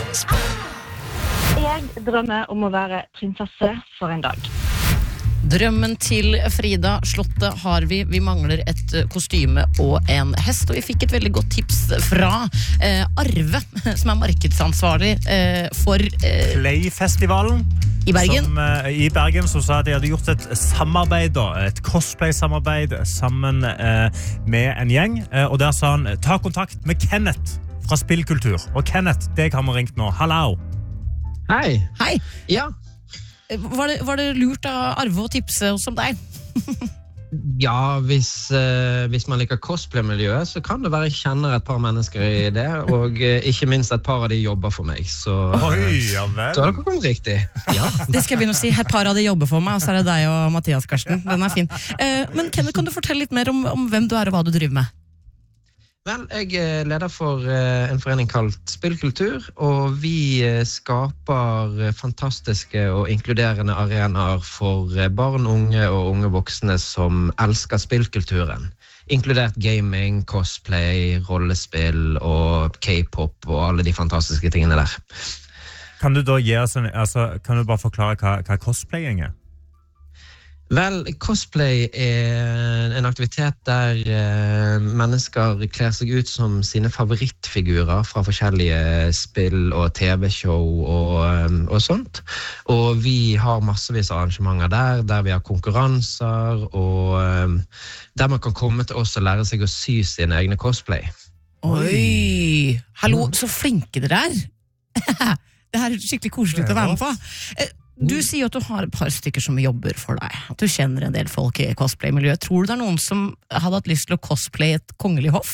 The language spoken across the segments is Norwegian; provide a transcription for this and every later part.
Jeg drømmer om å være prinsesse for en dag. Drømmen til Frida Slottet har vi. Vi mangler et kostyme og en hest, og vi fikk et veldig godt tips fra Arve, som markedsansvarlig for Playfestivalen i Bergen. I Bergen, som sa at de hadde gjort et samarbeid, et cosplay-samarbeid sammen med en gjeng, og der sa han, ta kontakt med Kenneth fra Spillkultur. Og Kenneth, deg har vi ringt nå. Hallo! Hei. Hei! Ja. Var det lurt av Arve å tipse oss om deg? Ja, hvis man liker cosplay-miljøet, så kan det være jeg kjenner et par mennesker i det, og ikke minst et par av de jobber for meg, så ja vel. Så har dere kommet riktig. Ja. Det skal jeg begynne å si. Et par av de jobber for meg, og så er det deg og Mathias Karsten. Den er fin. Men Kenneth, kan du fortelle litt mer om hvem du er og hva du driver med? Vel, jeg er leder for en forening kalt Spillkultur, og vi skaper fantastiske og inkluderende arenaer for barn, unge og unge voksne som elsker spillkulturen. Inkludert gaming, cosplay, rollespill og K-pop og alle de fantastiske tingene der. Kan du da gi oss kan du bare forklare hva cosplaying er? Vel, cosplay er en aktivitet der mennesker kler seg ut som sine favorittfigurer fra forskjellige spill og TV-show og sånt. Og vi har massevis av arrangementer der vi har konkurranser, og der man kan komme til oss og lære seg å sy sine egne cosplay. Oi! Hallo, så flinke dere er! Det her er skikkelig koselig å være med på. Du sier at du har et par stykker som jobber for deg, at du kjenner en del folk i cosplay-miljøet. Tror du det er noen som hadde hatt lyst til å cosplaye et kongelig hoff?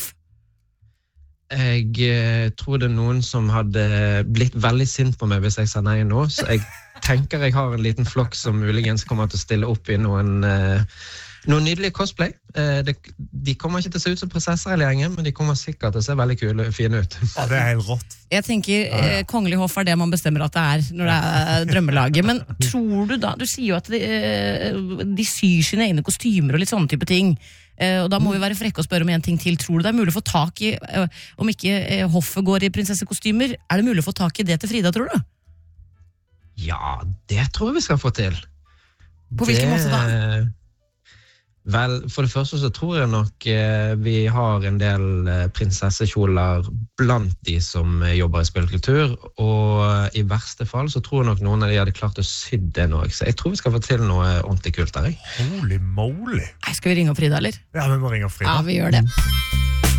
Jeg tror det er noen som hadde blitt veldig sint på meg hvis jeg sa nei nå, så jeg tenker jeg har en liten flokk som muligens kommer til å stille opp i noen nydelige cosplay. De kommer ikke til å se ut som prinsesser hele gjengen, men de kommer sikkert til å se veldig kule og fine ut. Ja, det er helt rått. Jeg tenker kongelig hoff er det man bestemmer at det er når det er drømmelaget, men tror du da, du sier jo at de syr sine egne kostymer og litt sånne type ting, og da må vi være frekke og spørre om en ting til. Tror du det er mulig å få tak i, om ikke hoffet går i prinsessekostymer, er det mulig å få tak i det til Frida, tror du? Ja, det tror jeg vi skal få til. På hvilken måte da? Vel, for det første så tror jeg nok vi har en del prinsessekjoler blant de som jobber i spillkultur, og i verste fall så tror jeg nok noen av de hadde klart å sy det nå, så jeg tror vi skal få til noe ordentlig kult der. Holy moly! Skal vi ringe opp Frida, eller? Ja, vi må ringe opp Frida. Ja, vi gjør det.